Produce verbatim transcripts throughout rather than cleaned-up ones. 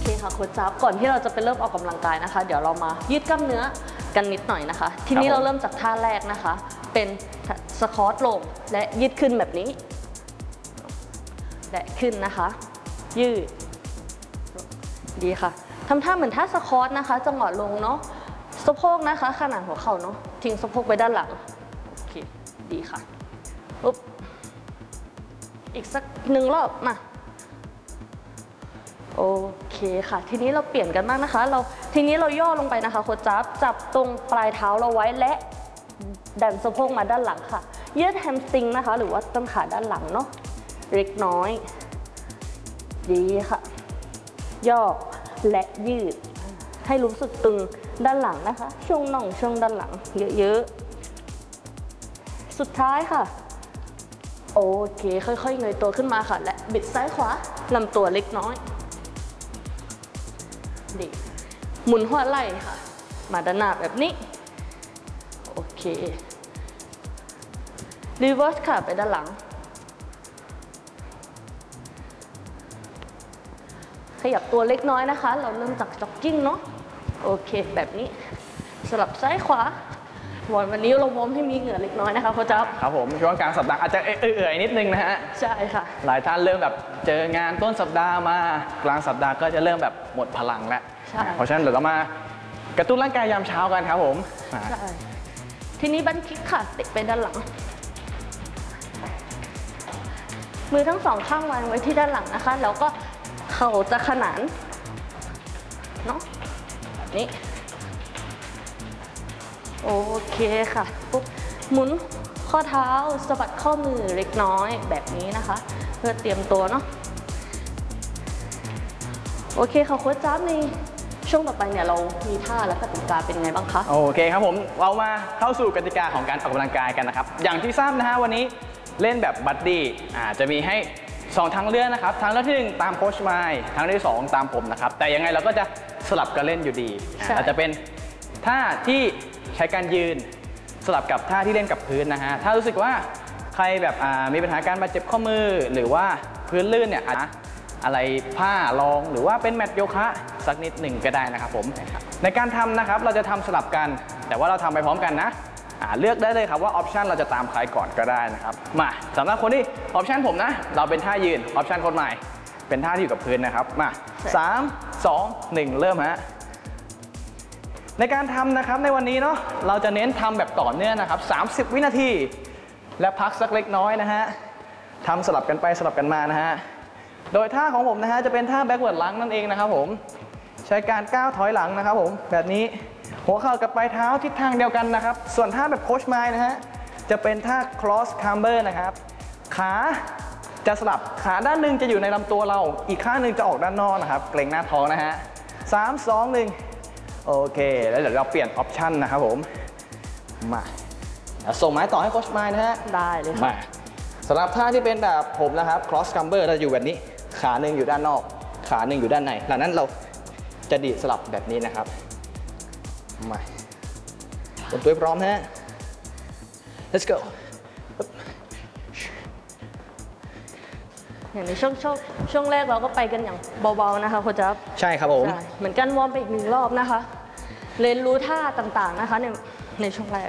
เคค่ะโค้ชจ๊าบก่อนที่เราจะไปเริ่มออกกำลังกายนะคะเดี๋ยวเรามายืดกล้ามเนื้อกันนิดหน่อยนะคะทีนี้เราเริ่มจากท่าแรกนะคะเป็นสควอตลงและยืดขึ้นแบบนี้และขึ้นนะคะยืดดีค่ะทำท่าเหมือนท่าสควอตนะคะจังหวะลงเนาะสะโพกนะคะขนาดหัวเข่าเนาะทิ้งสะโพกไปด้านหลังโอเคดีค่ะปุ๊บอีกสักหนึ่งรอบมาโอเคค่ะทีนี้เราเปลี่ยนกันบ้างนะคะเราทีนี้เราย่อลงไปนะคะโค้ชจ๊าบจับตรงปลายเท้าเราไว้และดันสะโพกมาด้านหลังค่ะยืดแฮมสตริงนะคะหรือว่าต้นขาด้านหลังเนาะเล็กน้อยดีค่ะย่อและยืดให้รู้สึกตึงด้านหลังนะคะช่วงน่องช่วงด้านหลังเยอะๆสุดท้ายค่ะโอเคค่อยๆเงยตัวขึ้นมาค่ะและบิดซ้ายขวาลำตัวเล็กน้อยดีหมุนหัวไหล่ค่ะมาด้านหน้าแบบนี้โอเครีเวิร์สค่ะไปด้านหลังขยับตัวเล็กน้อยนะคะเราเริ่มจากจ็อกกิ้งเนาะโอเคแบบนี้สลับซ้ายขวาวันนี้เราวอร์มให้มีเหงื่อเล็กน้อยนะคะโค้ชจ๊าบครับผมช่วงกลางสัปดาห์อาจจะเอื่อยๆนิดนึงนะฮะใช่ค่ะหลายท่านเริ่มแบบเจองานต้นสัปดาห์มากลางสัปดาห์ก็จะเริ่มแบบหมดพลังแล้วเพราะฉะนั้นเดี๋ยวเรามากระตุ้นร่างกายยามเช้ากันครับผมใช่ทีนี้บันคิกค่ะติดไปด้านหลังมือทั้งสองข้างวางไว้ที่ด้านหลังนะคะแล้วก็เข่าจะขนานเนาะแบบนี้โอเคค่ะปุ๊บหมุนข้อเท้าสะบัดข้อมือเล็กน้อยแบบนี้นะคะเพื่อเตรียมตัวเนาะโอเคค่ะโค้ชจ๊าบในช่วงต่อไปเนี่ยเรามีท่าและกติกาเป็นไงบ้างคะโอเคครับผมเรามาเข้าสู่กติกาของการออกกำลังกายกันนะครับอย่างที่ทราบนะฮะวันนี้เล่นแบบบัดดี้อาจจะมีให้สองทางเลือกนะครับทางเลือกที่หนึ่งตามโค้ชไมค์ทางเลือกที่สองตามผมนะครับแต่ยังไงเราก็จะสลับกันเล่นอยู่ดีอาจจะเป็นท่าที่ใช้การยืนสลับกับท่าที่เล่นกับพื้นนะฮะถ้ารู้สึกว่าใครแบบมีปัญหาการบาดเจ็บข้อมือหรือว่าพื้นลื่นเนี่ยอะไรผ้ารองหรือว่าเป็นแมตต์โยคะสักนิดหนึ่งก็ได้นะครับผมในการทำนะครับเราจะทำสลับกันแต่ว่าเราทำไปพร้อมกันนะเลือกได้เลยครับว่าออปชันเราจะตามใครก่อนก็ได้นะครับมาสำหรับคนที่ออปชันผมนะเราเป็นท่ายืนออปชันคนใหม่เป็นท่าที่อยู่กับพื้นนะครับมาสาม สอง หนึ่งเริ่มฮะในการทำนะครับในวันนี้เนาะเราจะเน้นทำแบบต่อเนื่องนะครับสามสิบวินาทีและพักสักเล็กน้อยนะฮะทำสลับกันไปสลับกันมานะฮะโดยท่าของผมนะฮะจะเป็นท่าแบ็กเวิร์ดลังนั่นเองนะครับผมใช้การก้าวถอยหลังนะครับผมแบบนี้หัวเข่ากับปลายเท้าทิศทางเดียวกันนะครับส่วนท่าแบบโค้ชไมค์นะฮะจะเป็นท่า cross camber นะครับขาจะสลับขาด้านหนึ่งจะอยู่ในลำตัวเราอีกข้างหนึ่งจะออกด้านนอกนะครับเกร็งหน้าท้องนะฮะสาม สอง หนึ่งโอเคแล้วเดี๋ยวเราเปลี่ยนออปชันนะครับผมมาส่งไม้ต่อให้โค้ชไมค์นะฮะได้เลยค่ะสำหรับท่าที่เป็นแบบผมนะครับ cross camber เราอยู่แบบนี้ขาหนึ่งอยู่ด้านนอกขาหนึ่งอยู่ด้านในหลังนั้นเราจะดีดสลับแบบนี้นะครับมาเตรียมตัวพร้อมนะฮะ let's go อย่างในช่วงช่วงช่วงแรกเราก็ไปกันอย่างเบาๆนะคะโค้ชจ๊าบใช่ครับผมเหมือนกันวอร์มไปอีกหนึ่งรอบนะคะเรียนรู้ท่าต่างๆนะคะในในช่วงแรก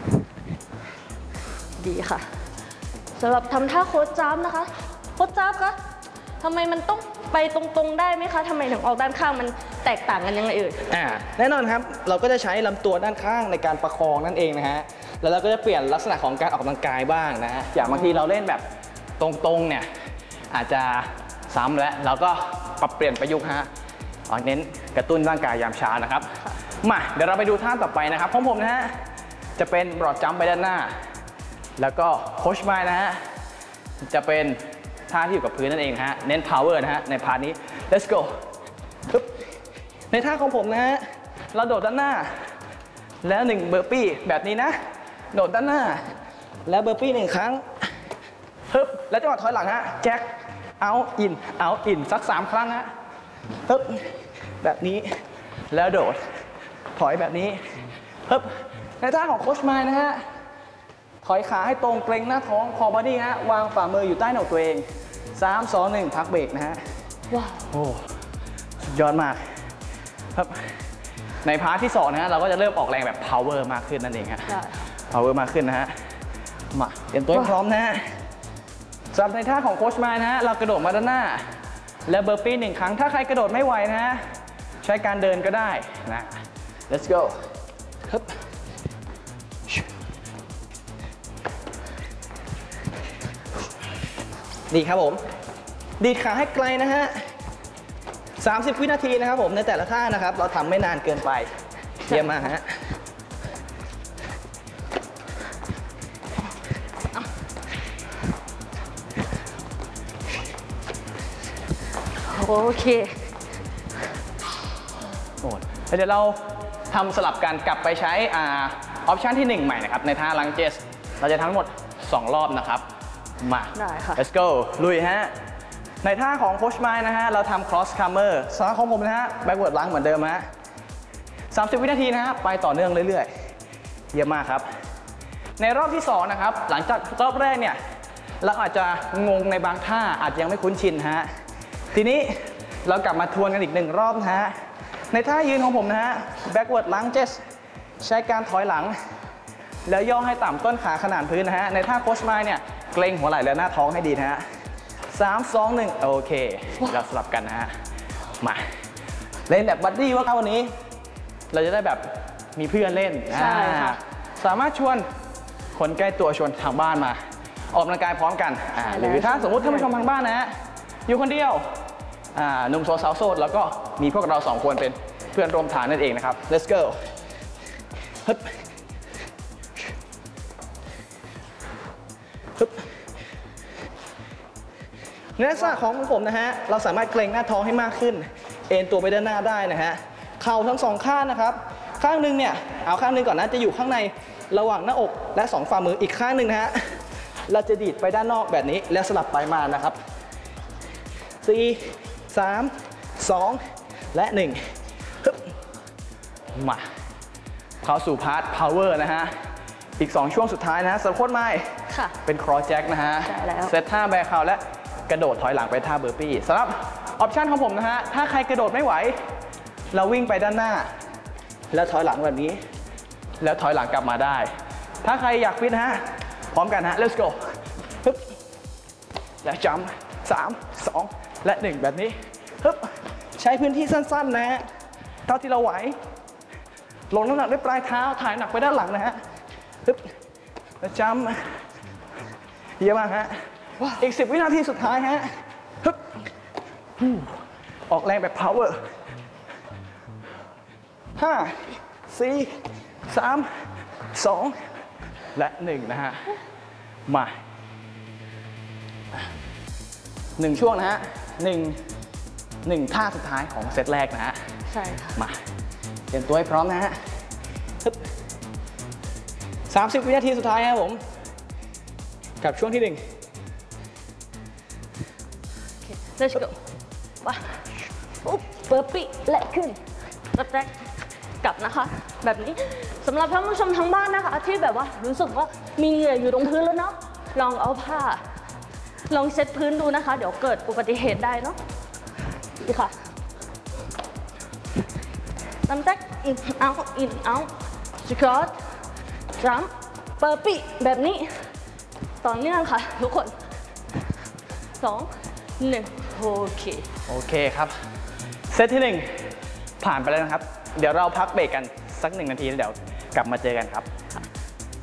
ดีค่ะสำหรับทำท่าโค้ชจ๊าบนะคะโค้ชจ๊าบคะทำไมมันต้องไปตรงๆได้ไหมคะทำไมถึงออกด้านข้างมันแตกต่างกันยังไงเอ่ยอ่าแน่นอนครับเราก็จะใช้ลำตัวด้านข้างในการประคองนั่นเองนะฮะแล้วเราก็จะเปลี่ยนลักษณะของการออกกำลังกายบ้างนะฮะอย่างบางทีเราเล่นแบบตรงๆเนี่ยอาจจะซ้ำแล้วเราก็ปรับเปลี่ยนประยุกต์ฮะเน้นกระตุ้นร่างกายยามเช้านะครับมาเดี๋ยวเราไปดูท่าต่อไปนะครับของผมนะฮะจะเป็นบรอดจัมป์ไปด้านหน้าแล้วก็โค้ชไมค์นะฮะจะเป็นท่าที่อยู่กับพื้นนั่นเองฮะเน้น power นะฮะในพาร์ทนี้ let's go ในท่าของผมนะฮะเราโดดด้านหน้าแล้วหนึ่งเบอร์ปี้แบบนี้นะโดดด้านหน้าแล้วเบอร์ปี้หนึ่งครั้งฮึบแล้วจังหวะถอยหลังฮะแจ็คเอาอินเอาอินสักสามครั้งฮะฮึบแบบนี้แล้วโดดถอยแบบนี้ฮึบในท่าของโค้ชไมค์นะฮะถอยขาให้ตรงเกร็งหน้าท้องคอบอดี้ฮะวางฝ่ามืออยู่ใต้หน้าตัวเองสาม สอง หนึ่งพักเบรกนะฮะว้าวโอ้ยอดมากครับในพาร์ทที่สองนะฮะเราก็จะเริ่มออกแรงแบบ power มากขึ้นนั่นเองฮะ power มากขึ้นนะฮะมาเตรียมตัวให้พร้อมนะฮะสำหรับในท่าของโค้ชมายนะฮะเรากระโดดมาด้านหน้าและเบอร์ปี้หนึ่งครั้งถ้าใครกระโดดไม่ไหวนะฮะใช้การเดินก็ได้นะ let's go ฮึบดีครับผมดีดขาให้ไกลนะฮะสามสิบวินาทีนะครับผมในแต่ละท่านะครับเราทำไม่นานเกินไปเยี่ยมมากฮะโอเคโอ้เดี๋ยวเราทำสลับกันกลับไปใช้ออปชันที่หนึ่งใหม่นะครับในท่าลังเจสเราจะทั้งหมดสองรอบนะครับมาได้ค่ะ let's go ลุยฮะในท่าของโค้ชไมล์นะฮะเราทำ cross climber สำหรับของผมนะฮะ backward lunge เหมือนเดิมฮะสามสิบวินาทีนะฮะไปต่อเนื่องเรื่อยๆเยี่ยมมากครับในรอบที่สองนะครับหลังจากรอบแรกเนี่ยเราอาจจะงงในบางท่าอาจจะยังไม่คุ้นชินฮะทีนี้เรากลับมาทวนกันอีกหนึ่งรอบนะฮะในท่ายืนของผมนะฮะ backward lunges ใช้การถอยหลังแล้วย่อให้ต่ำต้นขาขนานพื้นนะฮะในท่าโค้ชไมล์เนี่ยเกรงหัวไหล่และหน้าท้องให้ดีนะฮะสาม สอง หนึ่งโอเคเราสลับกันนะฮะมาเล่นแบบบัดดี้ว่าวันนี้เราจะได้แบบมีเพื่อนเล่นใช่ค่ะสามารถชวนคนใกล้ตัวชวนทางบ้านมาออกกำลังกายพร้อมกันหรือถ้าสมมุติท่านผู้ชมทางบ้านนะฮะอยู่คนเดียวหนุ่มโสดสาวโสดแล้วก็มีพวกเราสองคนเป็นเพื่อนร่วมทางนั่นเองนะครับ let's go ฮึบฮึบในลักษณะของผมนะฮะเราสามารถเกร็งหน้าท้องให้มากขึ้นเอ็นตัวไปด้านหน้าได้นะฮะเข่าทั้งสองข้างนะครับข้างหนึ่งเนี่ยเอาข้างหนึ่งก่อนนะจะอยู่ข้างในระหว่างหน้าอกและสองฝ่ามืออีกข้างหนึ่งนะฮะเราจะดีดไปด้านนอกแบบนี้แล้วสลับไปมานะครับสี่ สาม สอง และหนึ่งฮึบมาเข้าสู่พาร์ท power นะฮะอีกสองช่วงสุดท้ายนะฮะสำหรับโค้ชไมล์เป็น cross jack นะฮะเซตท่าแบร์เข่าและกระโดดถอยหลังไปท่าเบอร์ปี้สำหรับออปชันของผมนะฮะถ้าใครกระโดดไม่ไหวเราวิ่งไปด้านหน้าแล้วถอยหลังแบบนี้แล้วถอยหลังกลับมาได้ถ้าใครอยากฟิตนะฮะพร้อมกันฮะ let's go ฮึบและจัมป์สาม สอง และหนึ่งแบบนี้ฮึบใช้พื้นที่สั้นๆนะฮะเท่าที่เราไหวลงน้ำหนักด้วยปลายเท้าถ่ายหนักไปด้านหลังนะฮะฮึบและจัมป์เยอะมากฮะอีกสิบวินาทีสุดท้ายฮะฮึบออกแรงแบบ power ห้า สี่ สาม สอง และหนึ่งนะฮะมาหนึ่งช่วงนะฮะหนึ่งหนึ่งท่าสุดท้ายของเซตแรกนะฮะใช่ค่ะมาเตรียมตัวให้พร้อมนะฮะสามสิบวินาทีสุดท้ายครับผมกับช่วงที่หนึ่ง let's go มาอุ๊บเปิดปีและขึ้นรับแรกกลับนะคะแบบนี้สำหรับท่านผู้ชมทางบ้านนะคะที่แบบว่ารู้สึกว่ามีเหงื่ออยู่ตรงพื้นแล้วเนาะลองเอาผ้าลองเช็ดพื้นดูนะคะเดี๋ยวเกิดอุบัติเหตุได้เนาะดีค่ะรับแรก in out in out squat jump เปิดปีแบบนี้ต่อเนื่องค่ะทุกคนสองหนึ่งโอเคโอเคครับเซตที่หนึ่งผ่านไปแล้วนะครับเดี๋ยวเราพักเบรกกันสักหนึ่งนาทีแล้วเดี๋ยวกลับมาเจอกันครับ